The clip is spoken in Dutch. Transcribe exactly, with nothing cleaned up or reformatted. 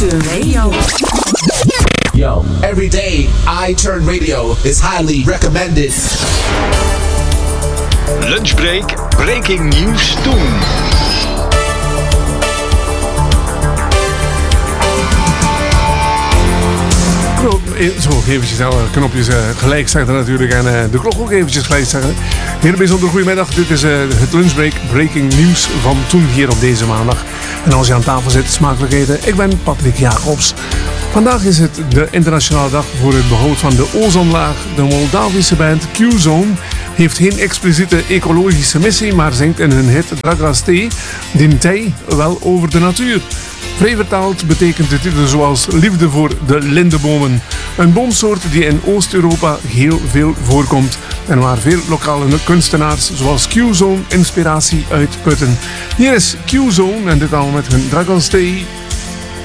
Turn Radio. Yo, every day iTurn Radio is highly recommended. Lunchbreak, breaking news doen. Zo, eventjes alle knopjes uh, gelijk zetten natuurlijk en uh, de klok ook eventjes gelijk zetten. Hele bijzonder goedemiddag, dit is uh, het Lunchbreak Breaking News van toen hier op deze maandag. En als je aan tafel zit, smakelijk eten, ik ben Patrick Jacobs. Vandaag is het de internationale dag voor het behoud van de ozonlaag. De Moldavische band Q-Zone heeft geen expliciete ecologische missie, maar zingt in hun hit Dragaste Dintei wel over de natuur. Vrij vertaald betekent de titel zoals liefde voor de lindebomen. Een boomsoort die in Oost-Europa heel veel voorkomt en waar veel lokale kunstenaars zoals Q-Zone inspiratie uitputten. Hier is Q-Zone en dit allemaal met hun Dragaste